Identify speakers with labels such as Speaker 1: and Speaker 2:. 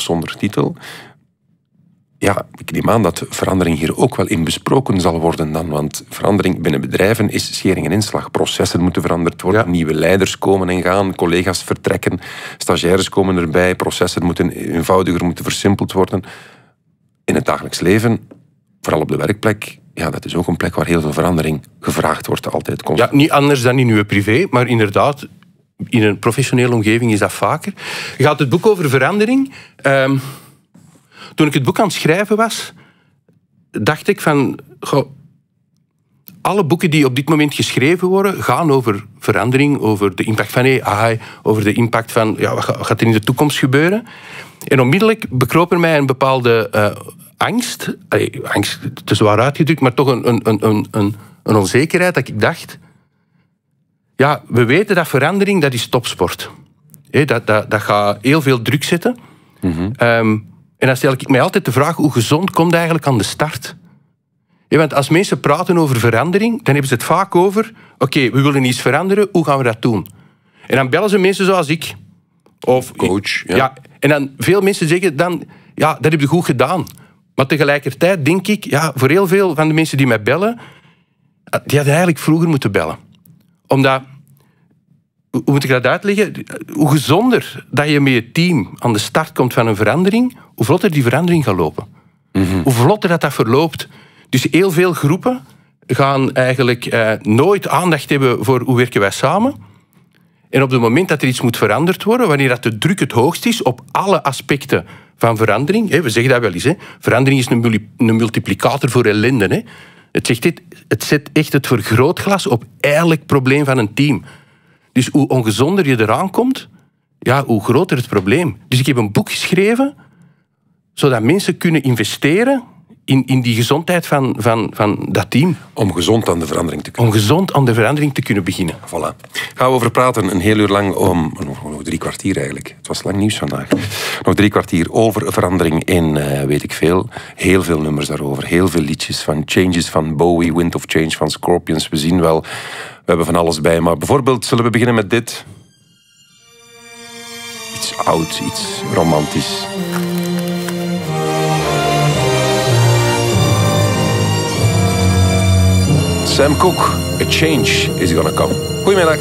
Speaker 1: zonder titel. Ja, ik neem aan dat verandering hier ook wel in besproken zal worden dan. Want verandering binnen bedrijven is schering en inslag. Processen moeten veranderd worden, nieuwe leiders komen en gaan, collega's vertrekken, stagiaires komen erbij, processen moeten eenvoudiger, moeten versimpeld worden. In het dagelijks leven, vooral op de werkplek, ja, dat is ook een plek waar heel veel verandering gevraagd wordt, altijd constant.
Speaker 2: Ja, niet anders dan in uw privé, maar inderdaad, in een professionele omgeving is dat vaker. Je had het boek over verandering. Toen ik het boek aan het schrijven was, dacht ik van... alle boeken die op dit moment geschreven worden, gaan over verandering, over de impact van AI, over de impact van wat gaat er in de toekomst gebeuren. En onmiddellijk bekroop er mij een bepaalde angst. Angst, te zwaar uitgedrukt, maar toch een onzekerheid dat ik dacht... Ja, we weten dat verandering, dat is topsport. Dat gaat heel veel druk zetten. Mm-hmm. En dan stel ik mij altijd de vraag, hoe gezond komt eigenlijk aan de start? Want als mensen praten over verandering, dan hebben ze het vaak over... Oké, we willen iets veranderen, hoe gaan we dat doen? En dan bellen ze mensen zoals ik. Of
Speaker 1: coach,
Speaker 2: ja. En dan veel mensen zeggen dan... Ja, dat heb je goed gedaan. Maar tegelijkertijd denk ik... Ja, voor heel veel van de mensen die mij bellen... Die hadden eigenlijk vroeger moeten bellen. Omdat... Hoe moet ik dat uitleggen? Hoe gezonder dat je met je team aan de start komt van een verandering, hoe vlotter die verandering gaat lopen. Mm-hmm. Hoe vlotter dat verloopt. Dus heel veel groepen gaan eigenlijk nooit aandacht hebben voor hoe werken wij samen. En op het moment dat er iets moet veranderd worden, wanneer dat de druk het hoogst is op alle aspecten van verandering, we zeggen dat wel eens, verandering is een multiplicator voor ellende. Het zet echt het vergrootglas op elk probleem van een team. Dus hoe ongezonder je eraan komt, ja, hoe groter het probleem. Dus ik heb een boek geschreven, zodat mensen kunnen investeren in die gezondheid van dat team.
Speaker 1: Om gezond aan de verandering te kunnen.
Speaker 2: Om gezond aan de verandering te kunnen beginnen.
Speaker 1: Voilà. Gaan we over praten, een heel uur lang, nog 3 kwartier eigenlijk. Het was lang nieuws vandaag. Nog 3 kwartier over verandering in, weet ik veel. Heel veel nummers daarover, heel veel liedjes van Changes van Bowie, Wind of Change van Scorpions. We zien wel... We hebben van alles bij, maar bijvoorbeeld zullen we beginnen met dit. Iets oud, iets romantisch. Sam Cooke, A Change is Gonna Come. Goedemiddag.